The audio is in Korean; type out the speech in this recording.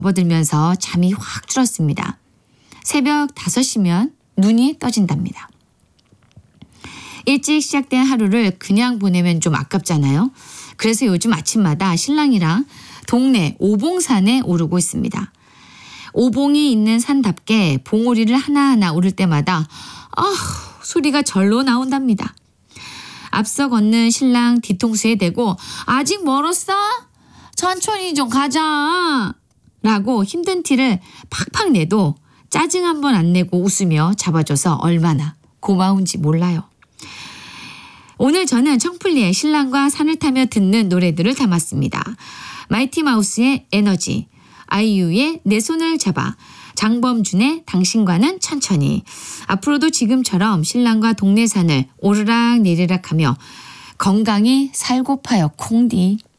접어들면서 잠이 확 줄었습니다. 새벽 5시면 눈이 떠진답니다. 일찍 시작된 하루를 그냥 보내면 좀 아깝잖아요. 그래서 요즘 아침마다 신랑이랑 동네 오봉산에 오르고 있습니다. 오봉이 있는 산답게 봉우리를 하나하나 오를 때마다 소리가 절로 나온답니다. 앞서 걷는 신랑 뒤통수에 대고 아직 멀었어? 천천히 좀 가자 라고 힘든 티를 팍팍 내도 짜증 한 번 안 내고 웃으며 잡아줘서 얼마나 고마운지 몰라요. 오늘 저는 청플리의 신랑과 산을 타며 듣는 노래들을 담았습니다. 마이티마우스의 에너지, 아이유의 내 손을 잡아, 장범준의 당신과는 천천히. 앞으로도 지금처럼 신랑과 동네 산을 오르락 내리락 하며 건강히 살고파요 콩디.